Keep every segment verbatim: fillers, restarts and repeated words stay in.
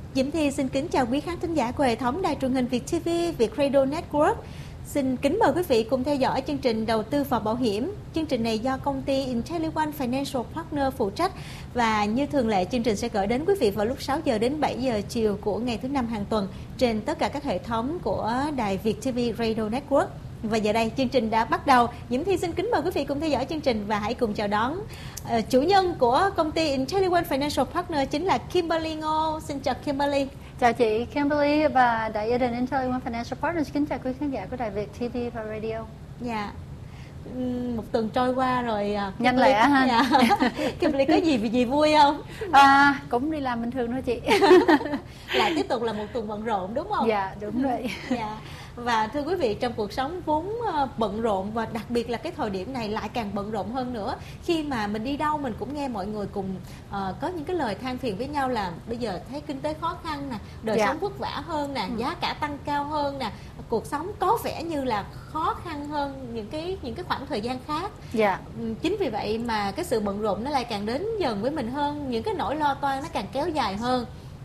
Diễm Thi xin kính chào quý khán thính giả của hệ thống đài truyền hình Việt ti vi, Việt Radio Network. Xin kính mời quý vị cùng theo dõi chương trình đầu tư vào bảo hiểm. Chương trình này do công ty IntelliOne Financial Partner phụ trách và như thường lệ chương trình sẽ gửi đến quý vị vào lúc sáu giờ đến bảy giờ chiều của ngày thứ năm hàng tuần trên tất cả các hệ thống của đài Việt ti vi Radio Network. Và giờ đây chương trình đã bắt đầu. Diễm Thi xin kính mời quý vị cùng theo dõi chương trình và hãy cùng chào đón uh, chủ nhân của công ty IntelliOne Financial Partner chính là Kimberly Ngô. Xin chào Kimberly. Chào chị Kimberly và đại gia đình IntelliOne Financial Partners. Kính chào quý khán giả của đài Việt ti vi và Radio. Dạ. Một tuần trôi qua rồi. Nhanh lẹ ha. Dạ. Kimberly có gì vì gì vui không? À, cũng đi làm bình thường thôi chị. Lại tiếp tục là một tuần bận rộn đúng không? Dạ đúng rồi. Dạ. Và thưa quý vị, trong cuộc sống vốn bận rộn và đặc biệt là cái thời điểm này lại càng bận rộn hơn nữa. Khi mà mình đi đâu mình cũng nghe mọi người cùng uh, có những cái lời than phiền với nhau là bây giờ thấy kinh tế khó khăn nè, đời dạ. sống vất vả hơn nè, ừ. giá cả tăng cao hơn nè, cuộc sống có vẻ như là khó khăn hơn những cái những cái khoảng thời gian khác. Dạ. Chính vì vậy mà cái sự bận rộn nó lại càng đến dần với mình hơn, những cái nỗi lo toan nó càng kéo dài hơn.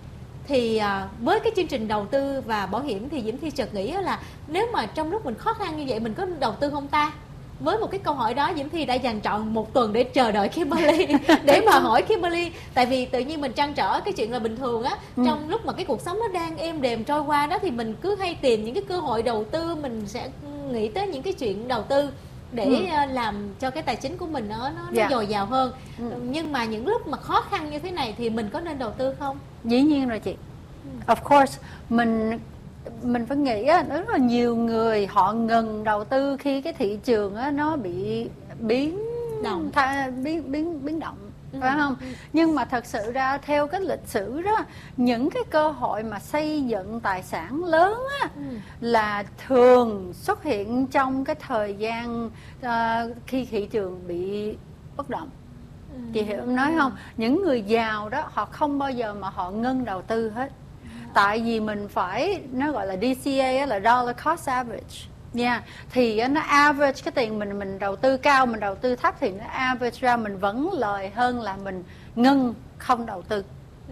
Thì à, với cái chương trình đầu tư và bảo hiểm thì Diễm Thi chợt nghĩ là nếu mà trong lúc mình khó khăn như vậy mình có đầu tư không ta? Với một cái câu hỏi đó Diễm Thi đã dành trọn một tuần để chờ đợi Kimberly để mà hỏi Kimberly. Tại vì tự nhiên mình trăn trở cái chuyện là bình thường á, ừ. trong lúc mà cái cuộc sống nó đang êm đềm trôi qua đó thì mình cứ hay tìm những cái cơ hội đầu tư, mình sẽ nghĩ tới những cái chuyện đầu tư để ừ. làm cho cái tài chính của mình nó nó, nó dạ. dồi dào hơn. Ừ. Nhưng mà những lúc mà khó khăn như thế này thì mình có nên đầu tư không? Dĩ nhiên rồi chị. Of course, mình mình phải nghĩ á, rất là nhiều người họ ngừng đầu tư khi cái thị trường á, nó bị biến động, tha, biến biến biến động. Ừ. Phải không? Ừ. Nhưng mà thật sự ra theo cái lịch sử đó, những cái cơ hội mà xây dựng tài sản lớn á, ừ. là thường xuất hiện trong cái thời gian uh, khi thị trường bị bất động. Ừ. Chị hiểu em nói không? Những người giàu đó họ không bao giờ mà họ ngưng đầu tư hết. Tại vì mình phải, nó gọi là đê xê a là Dollar Cost Average nha. Yeah. Thì nó average cái tiền mình mình đầu tư cao, mình đầu tư thấp thì nó average ra mình vẫn lời hơn là mình ngưng không đầu tư.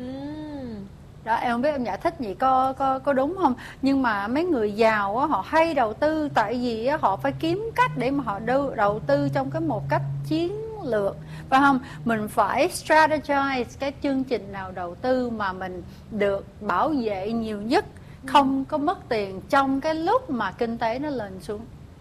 Mm. Đó, em không biết em giải thích gì có có có đúng không? Nhưng mà mấy người giàu á, họ hay đầu tư tại vì á, họ phải kiếm cách để mà họ đầu, đầu tư trong cái một cách chiến lược, phải không? Mình phải strategize cái chương trình nào đầu tư mà mình được bảo vệ nhiều nhất, không có mất tiền trong cái lúc mà kinh tế nó lên xuống.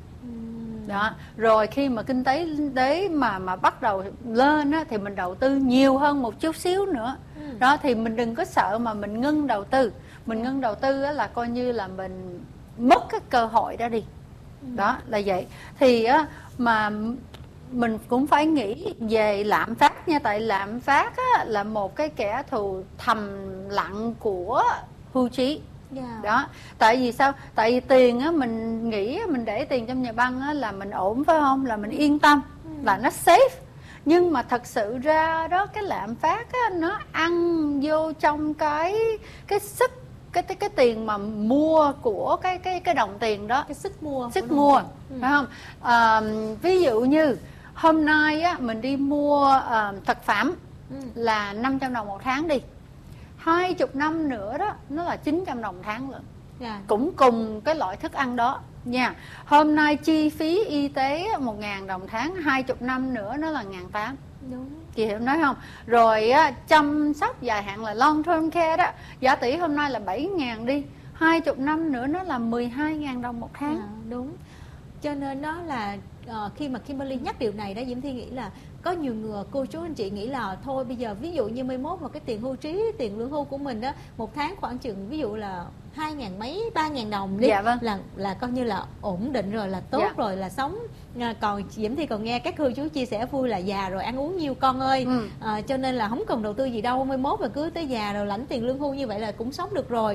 Đó, rồi khi mà kinh tế tế mà mà bắt đầu lên á, thì mình đầu tư nhiều hơn một chút xíu nữa. Đó, thì mình đừng có sợ mà mình ngưng đầu tư. Mình ngưng đầu tư á, là coi như là mình mất cái cơ hội đó đi. Đó là vậy. Thì á, mà mình cũng phải nghĩ về lạm phát nha. Tại lạm phát á, là một cái kẻ thù thầm lặng của hưu trí. Yeah. Đó, tại vì sao? Tại vì tiền á, mình nghĩ mình để tiền trong nhà băng á, là mình ổn phải không? Là mình yên tâm, ừ. là nó safe. Nhưng mà thật sự ra đó, cái lạm phát á, nó ăn vô trong cái cái sức cái cái cái tiền mà mua của cái cái cái đồng tiền đó, cái sức mua, sức mua, ừ. phải không? À, ví dụ như hôm nay á, mình đi mua uh, thực phẩm ừ. là năm trăm đồng một tháng đi. Hai chục năm nữa đó nó là chín trăm đồng tháng lận. Yeah. Cũng cùng cái loại thức ăn đó nha. Hôm nay chi phí y tế một ngàn đồng tháng, hai chục năm nữa nó là ngàn tám. Đúng. Chị hiểu nói không? Rồi á, chăm sóc dài hạn là long term care đó, giá tỷ hôm nay là bảy ngàn đi, hai chục năm nữa nó là mười hai ngàn đồng một tháng. Yeah, đúng. Cho nên đó là uh, khi mà Kimberly nhắc điều này đó, Diễm Thi nghĩ là có nhiều người, cô chú anh chị nghĩ là thôi bây giờ ví dụ như mai mốt mà cái tiền hưu trí, tiền lương hưu của mình đó một tháng khoảng chừng ví dụ là hai ngàn mấy, ba ngàn đồng đi, dạ, vâng. là là coi như là ổn định rồi, là tốt dạ. rồi, là sống. À, còn Diễm Thi còn nghe các hưu chú chia sẻ vui là già rồi ăn uống nhiều con ơi, ừ. à, cho nên là không cần đầu tư gì đâu, mai mốt mà cứ tới già rồi lãnh tiền lương hưu như vậy là cũng sống được rồi.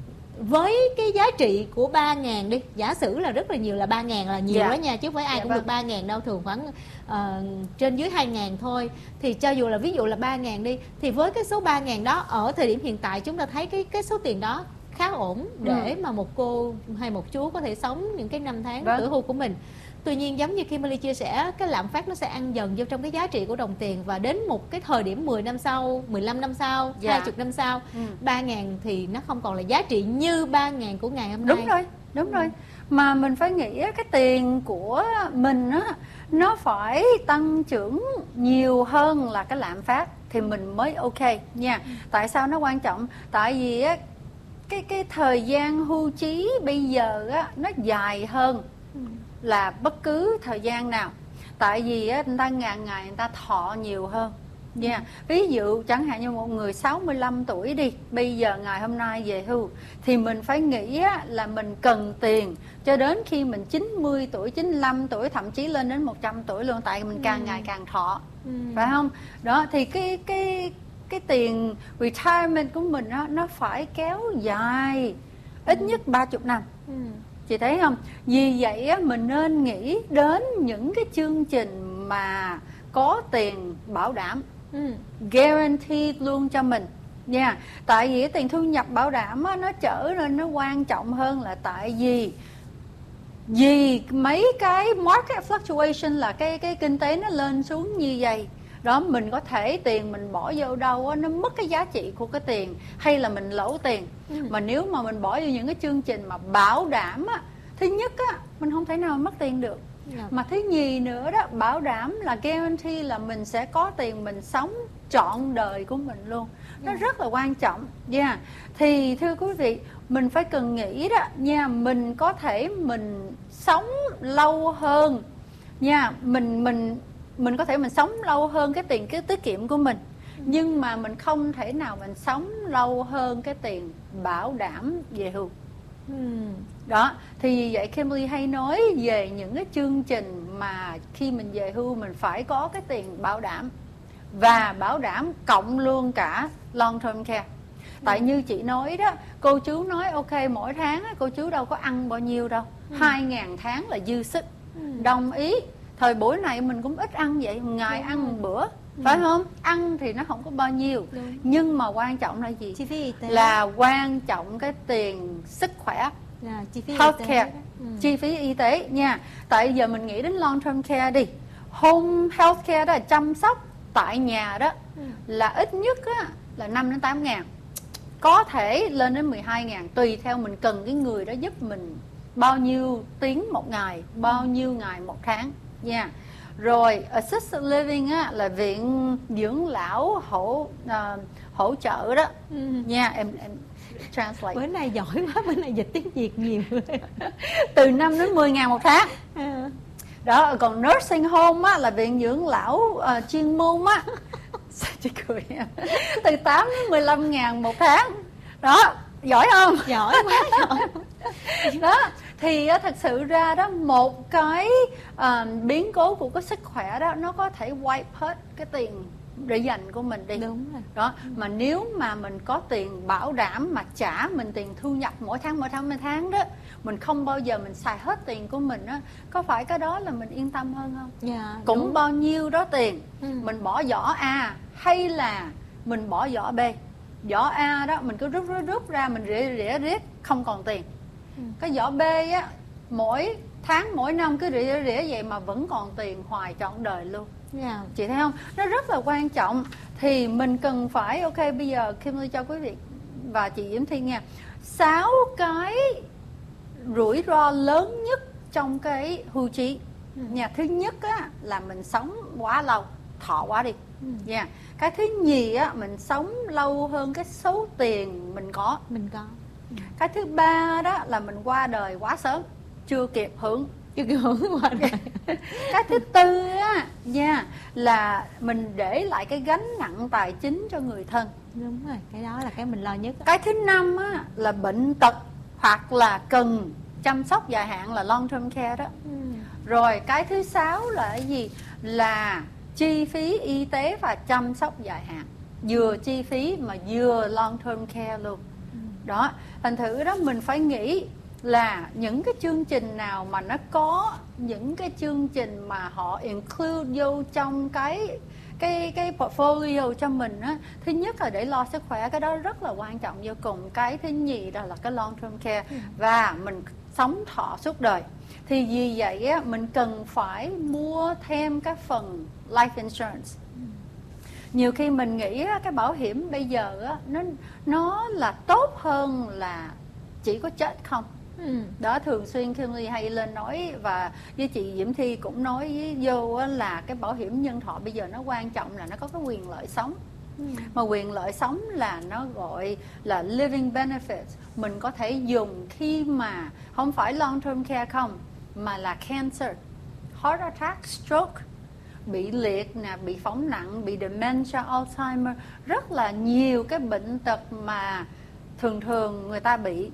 Với cái giá trị của ba ngàn đi, giả sử là rất là nhiều, là ba ngàn là nhiều đó dạ. nha, chứ không phải ai dạ, cũng vâng. được ba ngàn đâu, thường khoảng uh, trên dưới hai ngàn thôi. Thì cho dù là ví dụ là ba ngàn đi, thì với cái số ba ngàn đó ở thời điểm hiện tại chúng ta thấy cái cái số tiền đó khá ổn để ừ. mà một cô hay một chú có thể sống những cái năm tháng vâng. tuổi hưu của mình. Tuy nhiên giống như Kimberly chia sẻ, cái lạm phát nó sẽ ăn dần vô trong cái giá trị của đồng tiền, và đến một cái thời điểm mười năm sau, mười lăm năm sau, Dạ. hai mươi năm sau, Ừ. ba ngàn thì nó không còn là giá trị như ba ngàn của ngày hôm nay. Đúng rồi, đúng rồi. Mà mình phải nghĩ á, cái tiền của mình á, nó phải tăng trưởng nhiều hơn là cái lạm phát thì mình mới ok nha. Tại sao nó quan trọng? Tại vì á, cái cái thời gian hưu trí bây giờ á, nó dài hơn là bất cứ thời gian nào. Tại vì á, người ta ngàn ngày người ta thọ nhiều hơn nha. Yeah. Ví dụ chẳng hạn như một người sáu mươi lăm tuổi đi, bây giờ ngày hôm nay về hưu, thì mình phải nghĩ á, là mình cần tiền cho đến khi mình chín mươi tuổi, chín mươi lăm tuổi, thậm chí lên đến một trăm tuổi luôn. Tại mình càng ừ. ngày càng thọ, ừ. phải không? Đó, thì cái cái cái tiền retirement của mình á, nó phải kéo dài ít nhất ba mươi năm. Ừ. Chị thấy không? Vì vậy á, mình nên nghĩ đến những cái chương trình mà có tiền bảo đảm, ừ. guaranteed luôn cho mình nha. Yeah. Tại vì cái tiền thu nhập bảo đảm á, nó trở nên nó quan trọng hơn là tại vì vì mấy cái market fluctuation là cái cái kinh tế nó lên xuống như vậy. Đó, mình có thể tiền mình bỏ vô đâu á, nó mất cái giá trị của cái tiền, hay là mình lỗ tiền. Ừ. Mà nếu mà mình bỏ vô những cái chương trình mà bảo đảm á, thứ nhất á, mình không thể nào mất tiền được. Yeah. Mà thứ nhì nữa đó, bảo đảm là guarantee là mình sẽ có tiền mình sống trọn đời của mình luôn. Nó yeah. rất là quan trọng nha. Yeah. Thì thưa quý vị, mình phải cần nghĩ đó nha, mình có thể mình sống lâu hơn nha, mình mình mình có thể mình sống lâu hơn cái tiền cái tiết kiệm của mình, nhưng mà mình không thể nào mình sống lâu hơn cái tiền bảo đảm về hưu. Hmm. Đó, thì vì vậy Kimberly hay nói về những cái chương trình mà khi mình về hưu mình phải có cái tiền bảo đảm, và bảo đảm cộng luôn cả long term care. Tại như chị nói đó, cô chú nói ok mỗi tháng cô chú đâu có ăn bao nhiêu đâu, hai ngàn tháng là dư sức. Đồng ý, thời buổi này mình cũng ít ăn vậy, một ngày ăn một bữa, phải không? Ăn thì nó không có bao nhiêu. Đúng. Nhưng mà quan trọng là gì? Chi phí y tế. Là quan trọng cái tiền sức khỏe, à, chi phí health care, ừ. chi phí y tế nha. Tại giờ mình nghĩ đến long term care đi, home health care đó là chăm sóc tại nhà đó, ừ. là ít nhất á, là năm đến tám ngàn, có thể lên đến mười hai ngàn, tùy theo mình cần cái người đó giúp mình bao nhiêu tiếng một ngày, bao nhiêu ngày một tháng nha. Yeah. Rồi assisted living á, là viện dưỡng lão hỗ uh, hỗ trợ đó ừ. nha. Em em translate. Bữa nay giỏi quá, bữa nay dịch tiếng Việt nhiều. Từ năm đến mười ngàn một tháng. À. Đó, còn nursing home á, là viện dưỡng lão uh, chuyên môn á. Sao chị cười em? Từ tám đến mười lăm ngàn một tháng. Đó, giỏi không? Giỏi quá, giỏi. Đó, thì thật sự ra đó, một cái uh, biến cố của cái sức khỏe đó nó có thể wipe hết cái tiền để dành của mình đi. Đúng rồi. Đó, mà nếu mà mình có tiền bảo đảm mà trả mình tiền thu nhập mỗi tháng mỗi tháng mỗi tháng đó, mình không bao giờ mình xài hết tiền của mình á, có phải cái đó là mình yên tâm hơn không? Dạ, cũng đúng. Bao nhiêu đó tiền ừ. mình bỏ giỏ A hay là mình bỏ giỏ B. Giỏ A đó mình cứ rút rút rút ra, mình rỉa rỉa riết không còn tiền. ừ. Cái giỏ B á, mỗi tháng mỗi năm cứ rỉa rỉa vậy mà vẫn còn tiền hoài trọn đời luôn. Yeah. Chị thấy không? Nó rất là quan trọng. Thì mình cần phải, ok bây giờ Kimberly cho quý vị và chị Diễm Thi nha, sáu cái rủi ro lớn nhất trong cái hưu trí. ừ. Nhà thứ nhất á, là mình sống quá lâu, thọ quá đi. ừ. yeah. Cái thứ nhì á, mình sống lâu hơn cái số tiền mình có. Mình có. ừ. Cái thứ ba đó là mình qua đời quá sớm, chưa kịp hưởng. Chưa kịp hưởng qua đời. Cái thứ tư á, yeah, là mình để lại cái gánh nặng tài chính cho người thân. Đúng rồi, cái đó là cái mình lo nhất. Cái thứ năm á, là bệnh tật hoặc là cần chăm sóc dài hạn là long term care đó. ừ. Rồi cái thứ sáu là cái gì? Là chi phí y tế và chăm sóc dài hạn, vừa chi phí mà vừa long term care luôn. ừ. Đó, thành thử đó mình phải nghĩ là những cái chương trình nào mà nó có những cái chương trình mà họ include vô trong cái cái cái portfolio cho mình á, thứ nhất là để lo sức khỏe, cái đó rất là quan trọng vô cùng. Cái thứ nhì đó là cái long term care, ừ. và mình sống thọ suốt đời. Thì vì vậy á, mình cần phải mua thêm cái phần life insurance. Nhiều khi mình nghĩ á, cái bảo hiểm bây giờ á, nó nó là tốt hơn là chỉ có chết không. Ừ. Đó, thường xuyên Kimberly hay lên nói, và với chị Diễm Thi cũng nói với vô á, là cái bảo hiểm nhân thọ bây giờ nó quan trọng là nó có cái quyền lợi sống. Ừ. Mà quyền lợi sống là nó gọi là living benefits. Mình có thể dùng khi mà không phải long term care không, mà là cancer, heart attack, stroke, bị liệt nè, bị phóng nặng, bị dementia, Alzheimer, rất là nhiều cái bệnh tật mà thường thường người ta bị,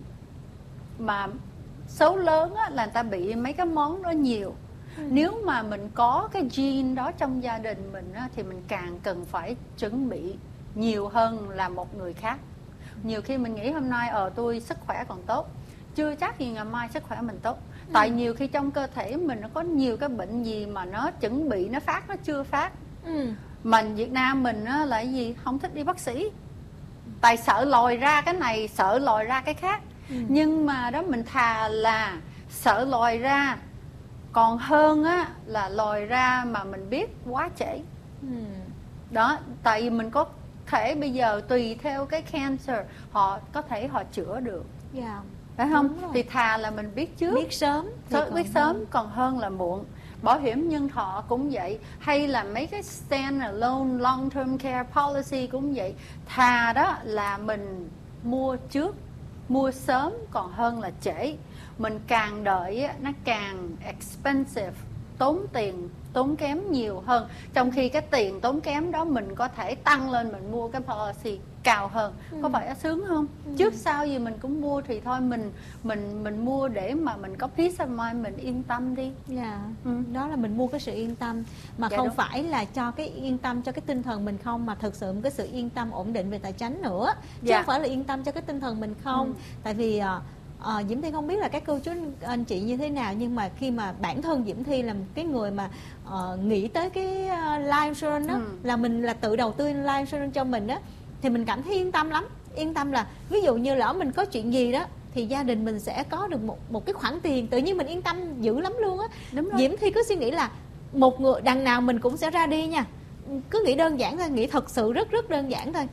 mà số lớn á, là người ta bị mấy cái món đó nhiều. Ừ. Nếu mà mình có cái gene đó trong gia đình mình á, thì mình càng cần phải chuẩn bị nhiều hơn là một người khác. Nhiều khi mình nghĩ hôm nay ờ tôi sức khỏe còn tốt, chưa chắc gì ngày mai sức khỏe mình tốt. Ừ. Tại nhiều khi trong cơ thể mình nó có nhiều cái bệnh gì mà nó chuẩn bị nó phát, nó chưa phát. Ừ. Mà Việt Nam mình á, là cái gì? Không thích đi bác sĩ, tại sợ lòi ra cái này, sợ lòi ra cái khác. Ừ. Nhưng mà đó, mình thà là sợ lòi ra còn hơn á là lòi ra mà mình biết quá trễ. Ừ. Đó, tại vì mình có thể bây giờ tùy theo cái cancer họ có thể họ chữa được. Yeah. Phải không? Thì thà là mình biết trước, biết sớm, biết hơn. sớm còn hơn là muộn. Bảo hiểm nhân thọ cũng vậy, hay là mấy cái stand-alone long term care policy cũng vậy. Thà đó là mình mua trước, mua sớm còn hơn là trễ. Mình càng đợi nó càng expensive, tốn tiền, tốn kém nhiều hơn. Trong khi cái tiền tốn kém đó mình có thể tăng lên, mình mua cái policy cao hơn. Ừ. Có phải sướng không? Ừ. Trước sau gì mình cũng mua thì thôi mình mình mình mua để mà mình có peace of mind, mình yên tâm đi. Dạ. Ừ. Đó là mình mua cái sự yên tâm mà dạ, không đúng. Phải là cho cái yên tâm cho cái tinh thần mình không, mà thực sự một cái sự yên tâm ổn định về tài chính nữa. Chứ dạ. không phải là yên tâm cho cái tinh thần mình không. Ừ. Tại vì À, Diễm Thi không biết là các cô chú anh chị như thế nào, nhưng mà khi mà bản thân Diễm Thi là cái người mà uh, nghĩ tới cái uh, life insurance đó, ừ. là mình là tự đầu tư life insurance cho mình đó, thì mình cảm thấy yên tâm lắm. Yên tâm là ví dụ như lỡ mình có chuyện gì đó thì gia đình mình sẽ có được một một cái khoản tiền, tự nhiên mình yên tâm dữ lắm luôn á. Diễm Thi cứ suy nghĩ là một người đằng nào mình cũng sẽ ra đi nha, cứ nghĩ đơn giản thôi, nghĩ thật sự rất rất đơn giản thôi.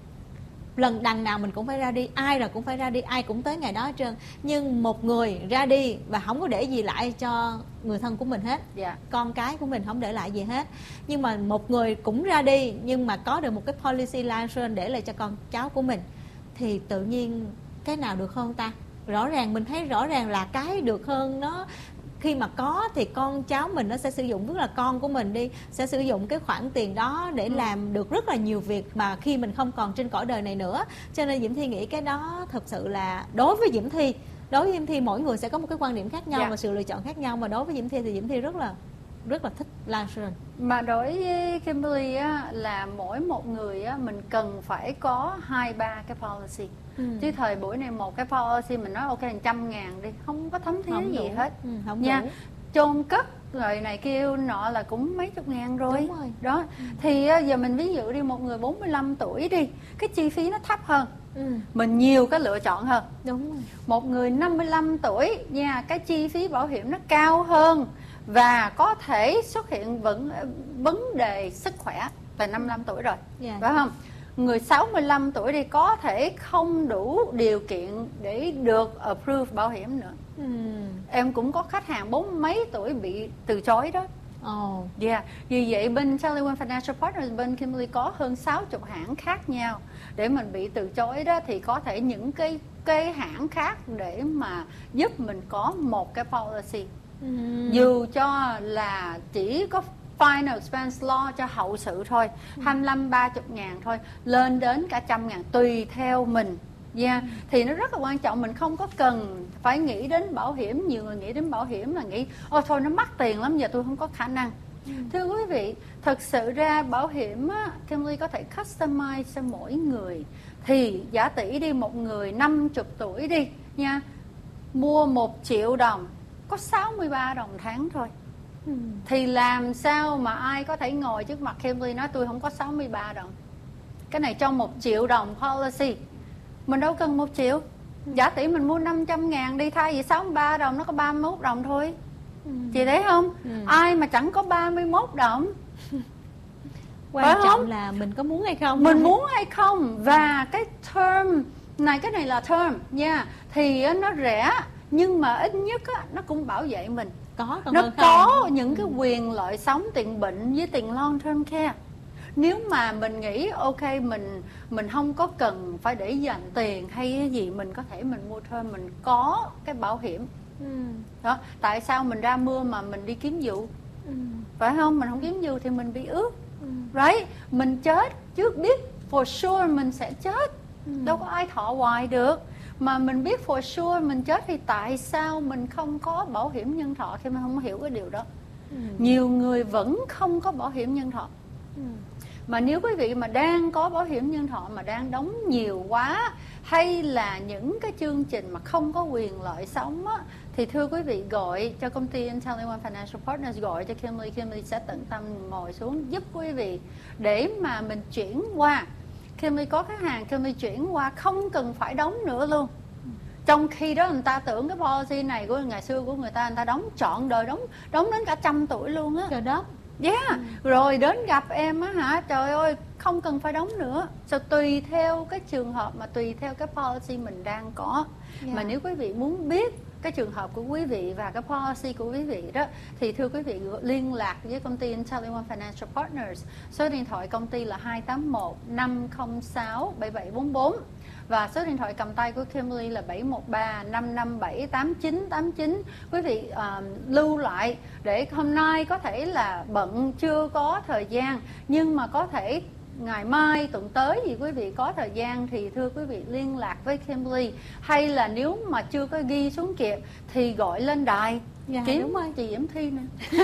Lần đằng nào mình cũng phải ra đi, ai rồi cũng phải ra đi, ai cũng tới ngày đó hết trơn. Nhưng một người ra đi và không có để gì lại cho người thân của mình hết. Yeah. Con cái của mình không để lại gì hết. Nhưng mà một người cũng ra đi nhưng mà có được một cái policy life insurance để lại cho con cháu của mình, thì tự nhiên cái nào được hơn ta? Rõ ràng mình thấy rõ ràng là cái được hơn nó, khi mà có thì con cháu mình nó sẽ sử dụng, tức là con của mình đi sẽ sử dụng cái khoản tiền đó để ừ. làm được rất là nhiều việc mà khi mình không còn trên cõi đời này nữa. Cho nên Diễm Thi nghĩ cái đó thật sự là đối với Diễm Thi, đối với Diễm Thi mỗi người sẽ có một cái quan điểm khác nhau yeah. và sự lựa chọn khác nhau, mà đối với Diễm Thi thì Diễm Thi rất là rất là thích life insurance. Mà đối với Kimberly á, là mỗi một người á, mình cần phải có hai ba cái policy. Ừ. Chứ thời buổi này một cái policy mình nói ok một trăm ngàn đi, không có thấm thía không gì đủ. Hết. Ừ, không nha. Đủ. Chôn cất rồi này kêu nọ là cũng mấy chục ngàn rồi. Đúng rồi. Đó. Ừ. Thì giờ mình ví dụ đi, một người bốn mươi lăm tuổi đi, cái chi phí nó thấp hơn. Ừ. Mình nhiều cái lựa chọn hơn. Đúng rồi. Một người năm mươi lăm tuổi nha, cái chi phí bảo hiểm nó cao hơn và có thể xuất hiện vấn vấn đề sức khỏe tại năm mươi lăm tuổi rồi. Yeah. Phải không? Người sáu mươi lăm tuổi đi có thể không đủ điều kiện để được approve bảo hiểm nữa. Ừ. Em cũng có khách hàng bốn mấy tuổi bị từ chối đó. Oh. Yeah. Vì vậy bên Sullivan Financial Partners, bên Kimberly có hơn sáu mươi hãng khác nhau. Để mình bị từ chối đó thì có thể những cái cái hãng khác để mà giúp mình có một cái policy. Ừ. Dù cho là chỉ có final expense lo cho hậu sự thôi, ừ. hai mươi lăm ba mươi ngàn thôi, lên đến cả trăm ngàn tùy theo mình. Yeah. Ừ. Thì nó rất là quan trọng, mình không có cần phải nghĩ đến bảo hiểm. Nhiều người nghĩ đến bảo hiểm là nghĩ ôi thôi nó mắc tiền lắm, giờ tôi không có khả năng. Ừ. Thưa quý vị, thật sự ra bảo hiểm á, Kimberly có thể customize cho mỗi người. Thì giả tỷ đi, một người năm mươi tuổi đi nha, mua một triệu đồng có sáu mươi ba đồng tháng thôi. Ừ. Thì làm sao mà ai có thể ngồi trước mặt Kimberly nói tôi không có sáu mươi ba đồng. Cái này trong một triệu đồng policy, mình đâu cần một triệu. Giả tỷ mình mua năm trăm ngàn đi, thay vì sáu mươi ba đồng nó có ba mươi mốt đồng thôi. ừ. Chị thấy không? ừ. Ai mà chẳng có ba mươi mốt đồng. Quan phải trọng không? là mình có muốn hay không. Mình muốn hay không. Và cái term này, cái này là term nha, yeah, thì nó rẻ nhưng mà ít nhất á, nó cũng bảo vệ mình. Có, còn nó hơn có không? những cái quyền lợi sống tiền bệnh với tiền long term care. Nếu mà mình nghĩ ok mình mình không có cần phải để dành tiền hay cái gì, mình có thể mình mua term, mình có cái bảo hiểm. ừ. Đó, tại sao mình ra mưa mà mình đi kiếm vụ? ừ. Phải không? Mình không kiếm vụ thì mình bị ướt. ừ. Right? Mình chết trước biết for sure mình sẽ chết. ừ. Đâu có ai thọ hoài được. Mà mình biết for sure mình chết thì tại sao mình không có bảo hiểm nhân thọ khi mình không hiểu cái điều đó. ừ. Nhiều người vẫn không có bảo hiểm nhân thọ. ừ. Mà nếu quý vị mà đang có bảo hiểm nhân thọ mà đang đóng nhiều quá, hay là những cái chương trình mà không có quyền lợi sống á, thì thưa quý vị gọi cho công ty IntelliOne Financial Partners, gọi cho Kimberly. Kimberly sẽ tận tâm ngồi xuống giúp quý vị để mà mình chuyển qua. Kimberly có khách hàng, Kimberly chuyển qua không cần phải đóng nữa luôn. Trong khi đó người ta tưởng cái policy này của ngày xưa của người ta, người ta đóng trọn đời, đóng đóng đến cả trăm tuổi luôn á. Trời đất. Yeah, ừ. Rồi đến gặp em á hả, trời ơi, không cần phải đóng nữa. So, tùy theo cái trường hợp mà tùy theo cái policy mình đang có. yeah. Mà nếu quý vị muốn biết cái trường hợp của quý vị và cái policy của quý vị đó, thì thưa quý vị liên lạc với công ty IntelliOne Financial Partners. Số điện thoại công ty là hai tám một năm không sáu bảy bảy bốn bốn. Và số điện thoại cầm tay của Kimberly là bảy một ba năm năm bảy tám chín tám chín. Quý vị uh, lưu lại để hôm nay có thể là bận chưa có thời gian, nhưng mà có thể ngày mai tuần tới gì quý vị có thời gian thì thưa quý vị liên lạc với Kimberly. Hay là nếu mà chưa có ghi xuống kịp thì gọi lên đài. Dạ, kiếm đúng rồi. chị Diễm Thi nè.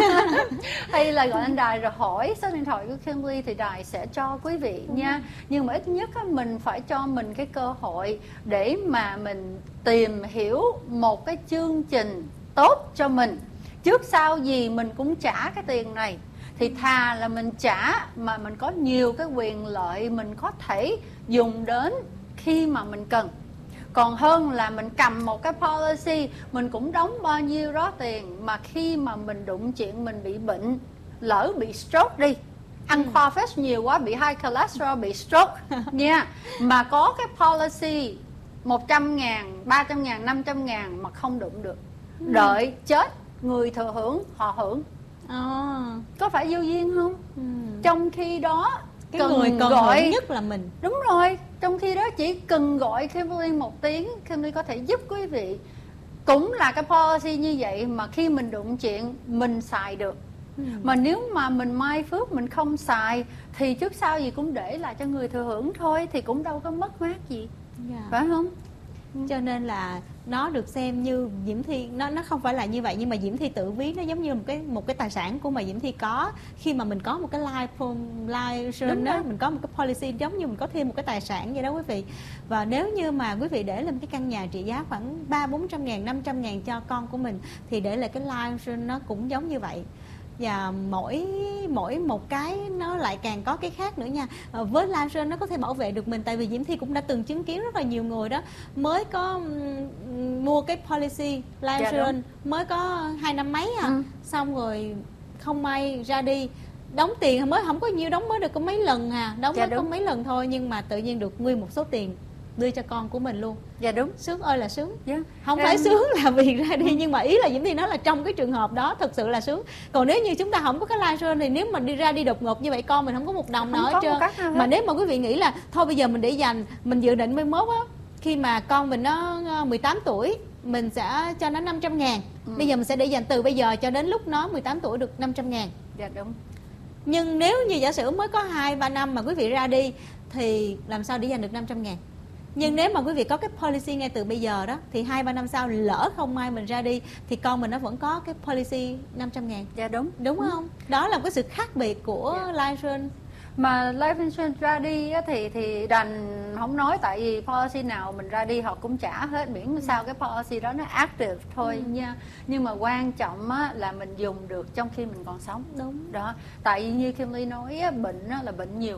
Hay là gọi lên đài rồi hỏi số điện thoại của Kimberly thì đài sẽ cho quý vị đúng nha. Rồi. Nhưng mà ít nhất á, mình phải cho mình cái cơ hội để mà mình tìm hiểu một cái chương trình tốt cho mình. Trước sau gì mình cũng trả cái tiền này, thì thà là mình trả mà mình có nhiều cái quyền lợi mình có thể dùng đến khi mà mình cần, còn hơn là mình cầm một cái policy mình cũng đóng bao nhiêu đó tiền, mà khi mà mình đụng chuyện mình bị bệnh, lỡ bị stroke đi, ăn khoa phết nhiều quá bị high cholesterol, bị stroke nha, mà có cái policy một trăm ngàn, ba trăm ngàn, năm trăm ngàn mà không đụng được, đợi chết người thừa hưởng họ hưởng. À, có phải vô duyên không? ừ. Trong khi đó cái người cần gọi nhất là mình. Đúng rồi. Trong khi đó chỉ cần gọi Kimberly một tiếng, Kimberly có thể giúp quý vị. Cũng là cái policy như vậy mà khi mình đụng chuyện mình xài được. ừ. Mà nếu mà mình mai phước mình không xài thì trước sau gì cũng để lại cho người thừa hưởng thôi, thì cũng đâu có mất mát gì. yeah. Phải không? Cho nên là nó được xem như Diễm Thi, nó nó không phải là như vậy, nhưng mà Diễm Thi tự ví nó giống như một cái một cái tài sản của mà Diễm Thi có. Khi mà mình có một cái life life insurance đó, mình có một cái policy giống như mình có thêm một cái tài sản vậy đó quý vị. Và nếu như mà quý vị để lên cái căn nhà trị giá khoảng ba bốn trăm ngàn, năm trăm ngàn cho con của mình, thì để lại cái life insurance nó cũng giống như vậy. Và mỗi mỗi một cái nó lại càng có cái khác nữa nha. à, Với life insurance nó có thể bảo vệ được mình. Tại vì Diễm Thi cũng đã từng chứng kiến rất là nhiều người đó mới có um, mua cái policy life insurance dạ, mới có hai năm mấy à, ừ. xong rồi không may ra đi, đóng tiền mới không có nhiều, đóng mới được có mấy lần à, đóng dạ, mới đúng. có mấy lần thôi, nhưng mà tự nhiên được nguyên một số tiền đưa cho con của mình luôn. Dạ đúng. Sướng ơi là sướng. Dạ. Không em... phải sướng là vì ra đi, nhưng mà ý là Diễm Thi nói là trong cái trường hợp đó thực sự là sướng. Còn nếu như chúng ta không có cái life insurance thì nếu mà đi ra đi đột ngột như vậy, con mình không có một đồng nào hết trơn. Mà nếu mà quý vị nghĩ là thôi bây giờ mình để dành, mình dự định mai mốt á, khi mà con mình nó mười tám tuổi mình sẽ cho nó năm trăm ngàn. ừ. Bây giờ mình sẽ để dành từ bây giờ cho đến lúc nó mười tám tuổi được năm trăm ngàn. Dạ đúng. Nhưng nếu như giả sử mới có hai ba năm mà quý vị ra đi thì làm sao để dành được năm trăm ngàn? Nhưng ừ. nếu mà quý vị có cái policy ngay từ bây giờ đó, thì hai ba năm sau lỡ không may mình ra đi thì con mình nó vẫn có cái policy năm trăm ngàn. Dạ đúng. Đúng ừ. không? Đó là cái sự khác biệt của yeah. life insurance. Mà life insurance ra đi á, thì thì đành không nói, tại vì policy nào mình ra đi họ cũng trả hết, miễn ừ. sao cái policy đó nó active thôi ừ. nha. Nhưng mà quan trọng á, là mình dùng được trong khi mình còn sống. Đúng. Đó. Tại vì như Kimberly nói á, bệnh á, là bệnh nhiều lắm.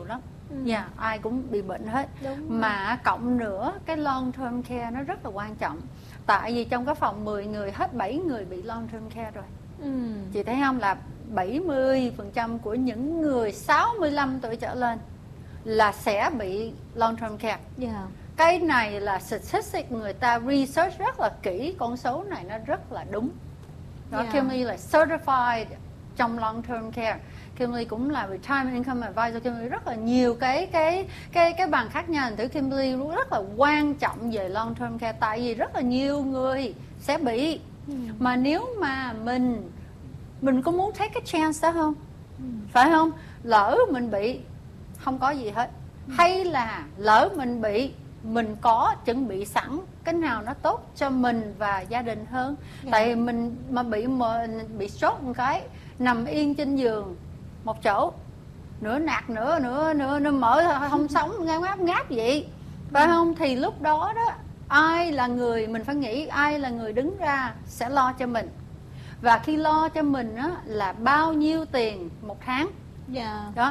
ừ. yeah, ai cũng bị bệnh hết. Đúng mà rồi. Cộng nữa cái long term care nó rất là quan trọng. Tại vì trong cái phòng mười người hết bảy người bị long term care rồi. ừ. Chị thấy không, là bảy mươi phần trăm của những người sáu mươi lăm tuổi trở lên là sẽ bị long term care. yeah. Cái này là statistic, người ta research rất là kỹ, con số này nó rất là đúng. Đó, yeah. Kimberly là certified trong long term care. Kimberly cũng là retirement income advisor. Kimberly rất là nhiều cái cái cái cái bằng khác nhau. Từ Kimberly rất là quan trọng về long term care, tại vì rất là nhiều người sẽ bị. ừ. Mà nếu mà mình mình có muốn take cái chance đó không? ừ. Phải không? Lỡ mình bị không có gì hết, ừ. hay là lỡ mình bị, mình có chuẩn bị sẵn cái nào nó tốt cho mình và gia đình hơn. yeah. Tại mình mà bị mà bị stroke một cái, nằm yên trên giường một chỗ, nửa nạt nửa nửa nửa, nửa mở không sống, ngáp ngáp ngáp vậy, phải không? Thì lúc đó đó, ai là người, mình phải nghĩ ai là người đứng ra sẽ lo cho mình. Và khi lo cho mình á, là bao nhiêu tiền một tháng. yeah. Đó.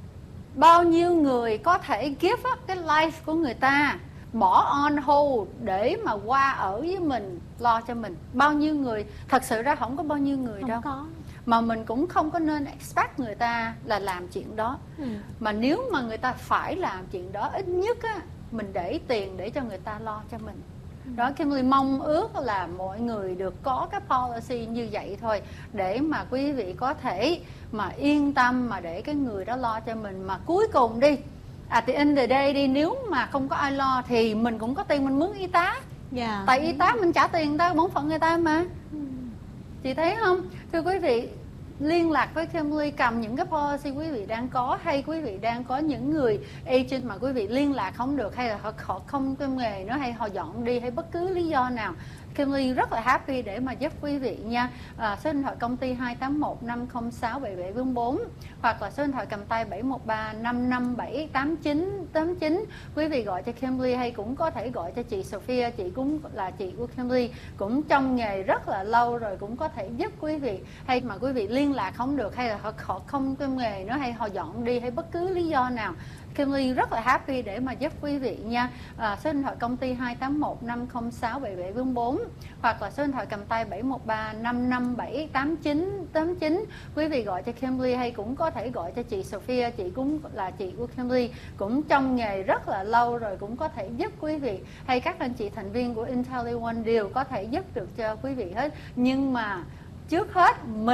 Bao nhiêu người có thể give up cái life của người ta, bỏ on hold để mà qua ở với mình, lo cho mình. Bao nhiêu người, thật sự ra không có bao nhiêu người không đâu có. Mà mình cũng không có nên expect người ta là làm chuyện đó. ừ. Mà nếu mà người ta phải làm chuyện đó, ít nhất á, mình để tiền để cho người ta lo cho mình. ừ. Đó, Kimberly mong ước là mọi người được có cái policy như vậy thôi, để mà quý vị có thể mà yên tâm mà để cái người đó lo cho mình. Mà cuối cùng đi, at the end of the day đi, nếu mà không có ai lo thì mình cũng có tiền mình mướn y tá. yeah. Tại y tá mình trả tiền người ta, bổn phận người ta mà. ừ. Chị thấy không? Thưa quý vị, liên lạc với Kimberly, cầm những cái policy quý vị đang có, hay quý vị đang có những người agent mà quý vị liên lạc không được, hay là họ, họ không có nghề nữa, hay họ dọn đi, hay bất cứ lý do nào, Kimberly rất là happy để mà giúp quý vị nha. à, Số điện thoại công ty hai tám một năm không sáu bảy bảy bốn bốn, hoặc là số điện thoại cầm tay bảy một ba năm năm bảy tám chín tám chín. Quý vị gọi cho Kimberly, hay cũng có thể gọi cho chị Sophia, chị cũng là chị của Kimberly, cũng trong nghề rất là lâu rồi, cũng có thể giúp quý vị. Hay mà quý vị liên lạc không được, hay là họ, họ không có nghề nữa, hay họ dọn đi, hay bất cứ lý do nào, Kimberly rất là happy để mà giúp quý vị nha. à, Số điện thoại công ty hai tám một năm không sáu bảy bảy bốn bốn, hoặc là số điện thoại cầm tay bảy một ba năm năm bảy tám chín tám chín. Quý vị gọi cho Kimberly, hay cũng có thể gọi cho chị Sophia, chị cũng là chị của Kimberly, cũng trong nghề rất là lâu rồi, cũng có thể giúp quý vị. Hay các anh chị thành viên của IntelliOne đều có thể giúp được cho quý vị hết. Nhưng mà trước hết mình